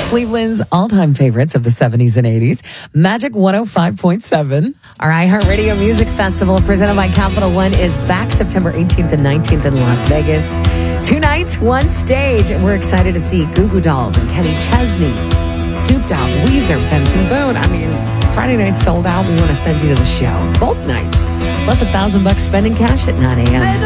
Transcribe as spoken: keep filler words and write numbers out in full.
Cleveland's all-time favorites of the seventies and eighties. Magic one oh five point seven. Our iHeartRadio Music Festival, presented by Capital One, is back September eighteenth and nineteenth in Las Vegas. Two nights, one stage. And we're excited to see Goo Goo Dolls and Kenny Chesney, Snoop Dogg, Weezer, Benson Boone. I mean, Friday night sold out. We want to send you to the show. Both nights. Plus a thousand bucks spending cash at nine a.m.